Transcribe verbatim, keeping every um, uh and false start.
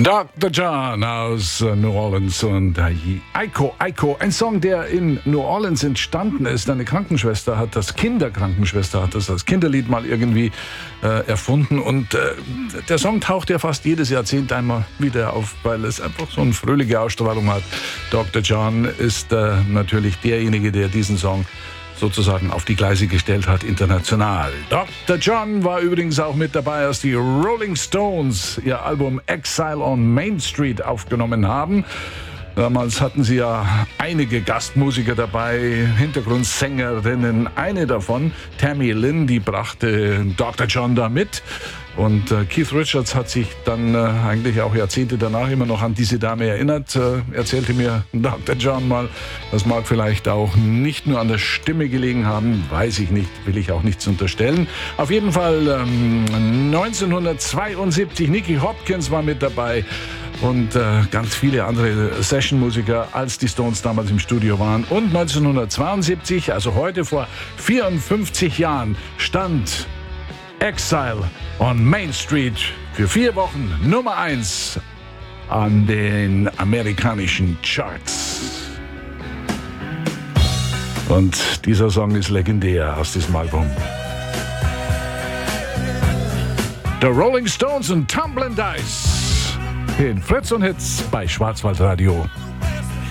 Doktor John aus New Orleans und Iko, Iko, ein Song, der in New Orleans entstanden ist. Eine Krankenschwester hat das, Kinderkrankenschwester hat das als Kinderlied mal irgendwie äh, erfunden und äh, der Song taucht ja fast jedes Jahrzehnt einmal wieder auf, weil es einfach so eine fröhliche Ausstrahlung hat. Doktor John ist äh, natürlich derjenige, der diesen Song sozusagen auf die Gleise gestellt hat, international. Doktor John war übrigens auch mit dabei, als die Rolling Stones ihr Album Exile on Main Street aufgenommen haben. Damals hatten sie ja einige Gastmusiker dabei, Hintergrundsängerinnen. Eine davon, Tammy Lynn, die brachte Doktor John da mit. Und äh, Keith Richards hat sich dann äh, eigentlich auch Jahrzehnte danach immer noch an diese Dame erinnert. Äh, erzählte mir Doktor John mal, das mag vielleicht auch nicht nur an der Stimme gelegen haben, weiß ich nicht, will ich auch nichts unterstellen. Auf jeden Fall ähm, neunzehnhundertzweiundsiebzig, Nicky Hopkins war mit dabei und äh, ganz viele andere Sessionmusiker, als die Stones damals im Studio waren. Und neunzehnhundertzweiundsiebzig, also heute vor vierundfünfzig Jahren, stand Exile on Main Street für vier Wochen Nummer eins an den amerikanischen Charts. Und dieser Song ist legendär aus diesem Album. The Rolling Stones und Tumblin' Dice in Fritz und Hits bei Schwarzwaldradio.